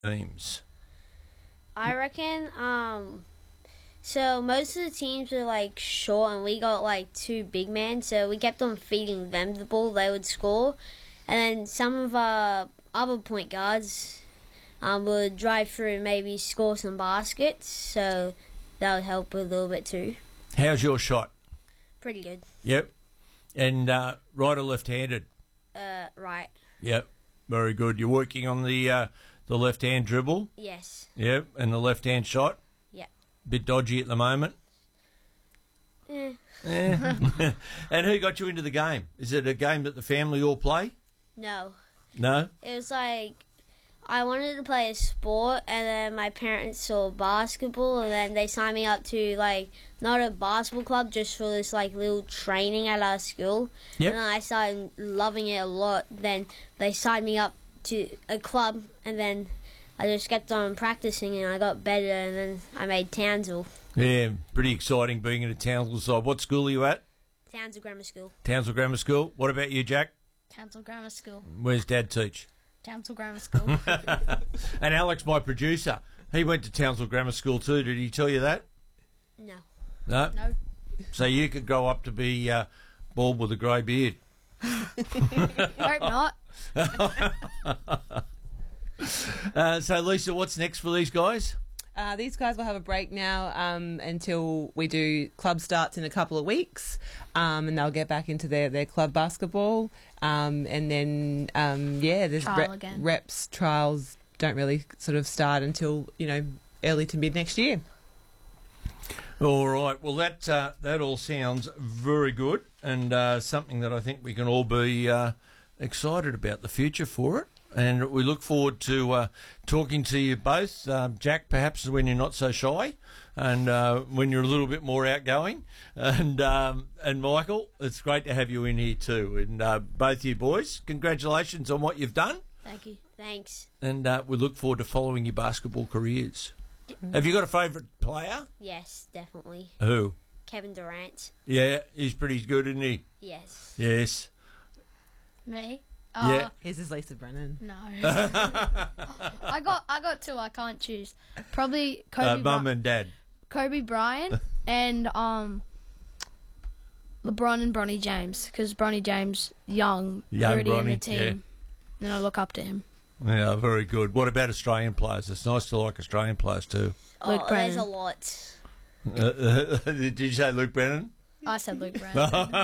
teams? I reckon, so most of the teams were, like, short, and we got, like, 2 big men, so we kept on feeding them the ball, they would score. And then some of our other point guards would drive through and maybe score some baskets, so that would help a little bit too. How's your shot? Pretty good. Yep. And right or left-handed? Right. Yep. Very good. You're working on the left-hand dribble? Yes. Yep. And the left-hand shot? Yep. Bit dodgy at the moment? Eh. Yeah. And who got you into the game? Is it a game that the family all play? No. No? It was like, I wanted to play a sport, and then my parents saw basketball, and then they signed me up to, like, not a basketball club, just for this, like, little training at our school. Yep. And then I started loving it a lot. Then they signed me up to a club, and then I just kept on practicing, and I got better, and then I made Townsville. Yeah, pretty exciting being in a Townsville side. What school are you at? Townsville Grammar School. Townsville Grammar School. What about you, Jack? Townsville Grammar School. Where's Dad teach? Townsville Grammar School. And Alex, my producer, he went to Townsville Grammar School too. Did he tell you that? No. No? No. So you could grow up to be bald with a grey beard. Hope not. So, Lisa, what's next for these guys? These guys will have a break now until we do club starts in a couple of weeks, and they'll get back into their club basketball. And then, there's Trial again. reps, trials don't really sort of start until, early to mid next year. All right. Well, that all sounds very good, and something that I think we can all be excited about the future for it. And we look forward to talking to you both. Jack, perhaps when you're not so shy, and when you're a little bit more outgoing, and Michael, it's great to have you in here too. And both you boys, congratulations on what you've done. Thank you. Thanks. And we look forward to following your basketball careers. Have you got a favourite player? Yes, definitely. Who? Kevin Durant. Yeah, he's pretty good, isn't he? Yes. Yes. Me? Yeah. His is Lisa Brennan. No. I got 2. I can't choose. Probably Kobe. Mum and Dad. Kobe Bryant and LeBron and Bronny James, because Bronny James Young already in the Bronny, team, and I look up to him. Yeah, very good. What about Australian players? It's nice to like Australian players too. Luke There's Brennan. a lot. Did you say Luke Brennan? I said Luke Brennan.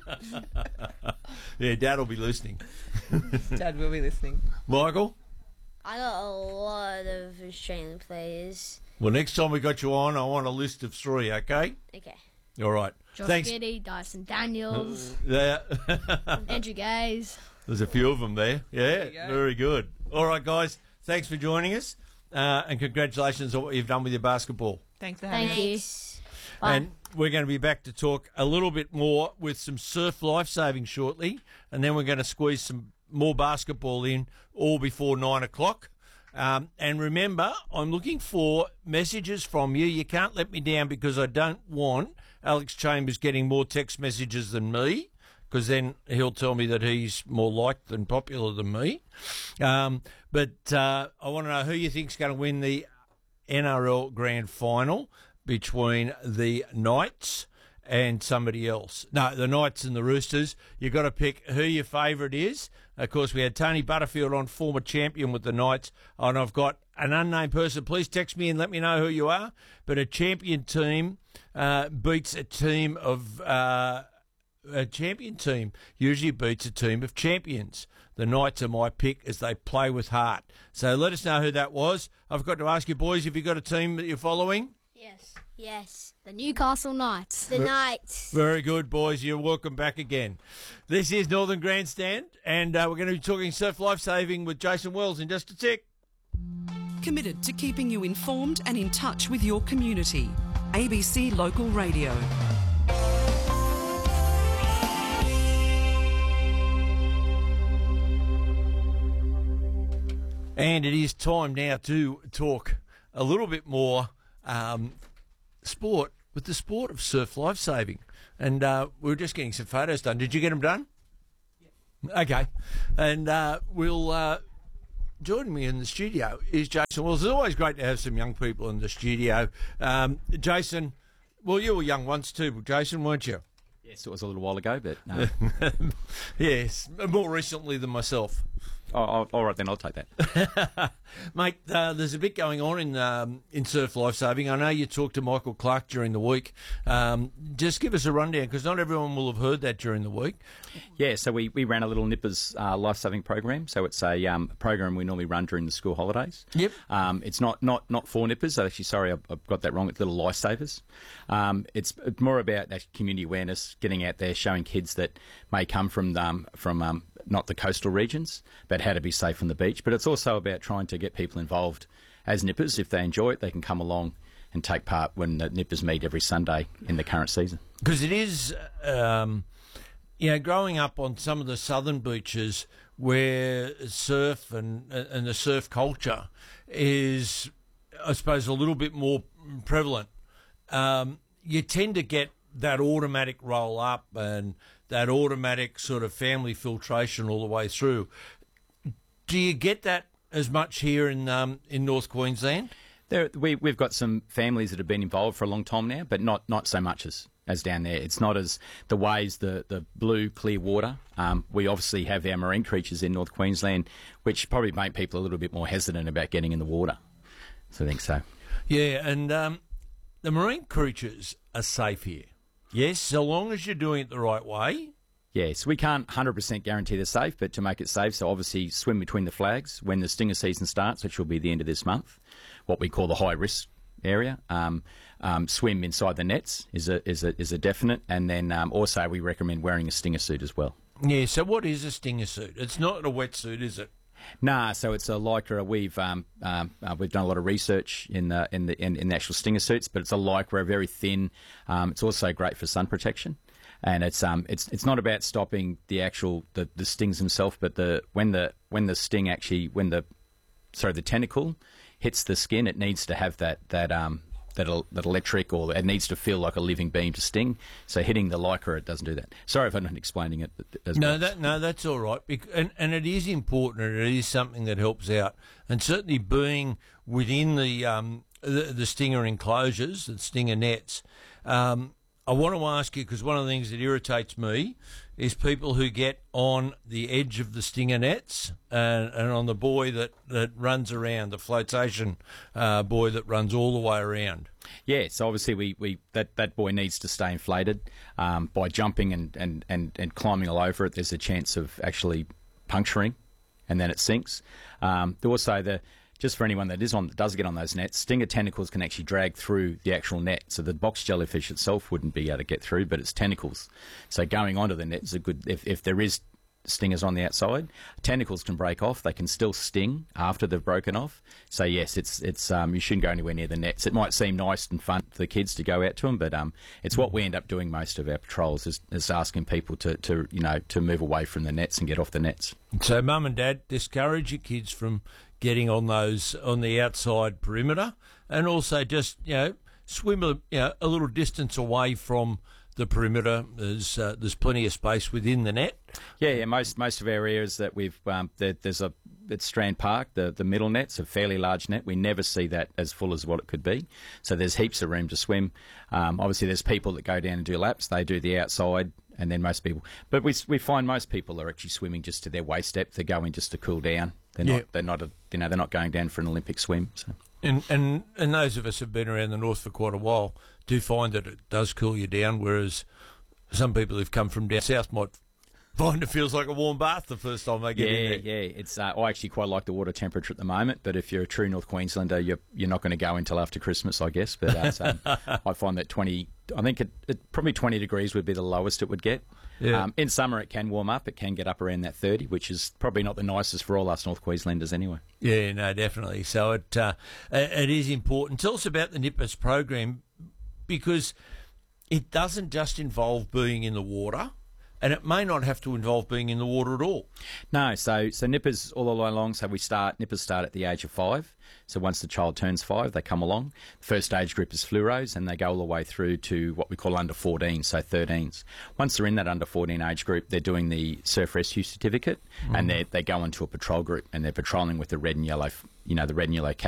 Yeah, Dad will be listening. Dad will be listening. Michael? I got a lot of Australian players. Well, next time we got you on, I want a list of 3, okay? Okay. All right. Josh Thanks. Giddey, Dyson Daniels, Yeah. Andrew Gaze. There's a few of them there. Yeah, you go. very good. All right, guys. Thanks for joining us. And congratulations on what you've done with your basketball. Thanks for having Thank me. you. Thanks. Bye. And we're going to be back to talk a little bit more with some surf lifesaving shortly. And then we're going to squeeze some more basketball in all before 9 o'clock. And remember, I'm looking for messages from you. You can't let me down because I don't want Alex Chambers getting more text messages than me, because then he'll tell me that he's more liked and popular than me. But I want to know who you think's going to win the NRL Grand Final between the Knights and somebody else. No, the Knights and the Roosters. You've got to pick who your favourite is. Of course, we had Tony Butterfield on, former champion with the Knights, and I've got an unnamed person. Please text me and let me know who you are. But a champion team beats a team of... a champion team usually beats a team of champions. The Knights are my pick as they play with heart. So let us know who that was. I've got to ask you, boys, have you got a team that you're following? Yes. Yes. The Newcastle Knights. The Knights. Very good, boys. You're welcome back again. This is Northern Grandstand, and we're going to be talking surf lifesaving with Jason Wells in just a tick. Committed to keeping you informed and in touch with your community. ABC Local Radio. And it is time now to talk a little bit more sport with the sport of surf lifesaving. And we were just getting some photos done. Did you get them done? Yeah. Okay. And we'll joining me in the studio is Jason. Well, it's always great to have some young people in the studio. Jason, well, you were young once too, Jason, weren't you? Yes, it was a little while ago, but no. Yes, more recently than myself. Oh, all right, then I'll take that. Mate, there's a bit going on in surf lifesaving. I know you talked to Michael Clark during the week. Just give us a rundown, because not everyone will have heard that during the week. Yeah, so we ran a little Nippers lifesaving program. So it's a program we normally run during the school holidays. Yep. It's not for Nippers. Actually, sorry, I've got that wrong. It's little lifesavers. It's more about that community awareness, getting out there, showing kids that may come from not the coastal regions, but how to be safe on the beach. But it's also about trying to get people involved as Nippers. If they enjoy it, they can come along and take part when the Nippers meet every Sunday in the current season. Because it is, growing up on some of the southern beaches where surf and the surf culture is, I suppose, a little bit more prevalent, you tend to get that automatic roll up and that automatic sort of family filtration all the way through. Do you get that as much here in North Queensland? We've got some families that have been involved for a long time now, but not so much as down there. It's not as the waves, the blue, clear water. We obviously have our marine creatures in North Queensland, which probably make people a little bit more hesitant about getting in the water. So I think so. Yeah, and the marine creatures are safe here. Yes, so long as you're doing it the right way. Yes, we can't 100% guarantee they're safe, but to make it safe, so obviously swim between the flags when the stinger season starts, which will be the end of this month, what we call the high risk area. Swim inside the nets is a definite, and then also we recommend wearing a stinger suit as well. Yeah, so what is a stinger suit? It's not a wetsuit, is it? Nah, so it's a lycra. We've done a lot of research in the actual stinger suits, but it's a lycra, very thin. It's also great for sun protection, and it's not about stopping the actual the stings themselves, but when the tentacle hits the skin, it needs to have that electric, or it needs to feel like a living beam to sting. So hitting the lycra, it doesn't do that. Sorry if I'm not explaining it as well. That's all right. And it is important, and it is something that helps out. And certainly being within the stinger enclosures, the stinger nets, I want to ask you, because one of the things that irritates me is people who get on the edge of the stinger nets and on the buoy that runs around, the flotation buoy that runs all the way around. Yeah, so obviously that buoy needs to stay inflated. By jumping and climbing all over it, there's a chance of actually puncturing, and then it sinks. Also, just for anyone that does get on those nets, stinger tentacles can actually drag through the actual net. So the box jellyfish itself wouldn't be able to get through, but its tentacles. So going onto the net is a good, if there is stingers on the outside, tentacles can break off. They can still sting after they've broken off. So yes, it's you shouldn't go anywhere near the nets. It might seem nice and fun for the kids to go out to them, but it's what we end up doing most of our patrols is asking people to move away from the nets and get off the nets. So mum and dad, discourage your kids from getting on the outside perimeter, and also just swim a little distance away from the perimeter. There's plenty of space within the net. Yeah. Most of our areas that we've it's Strand Park, the middle net's a fairly large net. We never see that as full as what it could be. So there's heaps of room to swim. Obviously, there's people that go down and do laps. They do the outside. And then most people, but we find most people are actually swimming just to their waist depth. They're going just to cool down. They're not going down for an Olympic swim. So. And those of us who've been around the north for quite a while do find that it does cool you down, whereas some people who've come from down south might find it feels like a warm bath the first time they get in there. Yeah. It's I actually quite like the water temperature at the moment, but if you're a true North Queenslander, you're not going to go until after Christmas, I guess. But I find that 20, I think it probably 20 degrees would be the lowest it would get. Yeah. In summer, it can warm up. It can get up around that 30, which is probably not the nicest for all us North Queenslanders anyway. Yeah, no, definitely. So it is important. Tell us about the Nippers program, because it doesn't just involve being in the water. and it may not have to involve being in the water at all. No, so nippers all the way along. So nippers start at the age of 5. So once the child turns 5, they come along. The first age group is fluoros, and they go all the way through to what we call under 14, so 13s. Once they're in that under 14 age group, they're doing the surf rescue certificate, and they go into a patrol group, and they're patrolling with the red and yellow, the red and yellow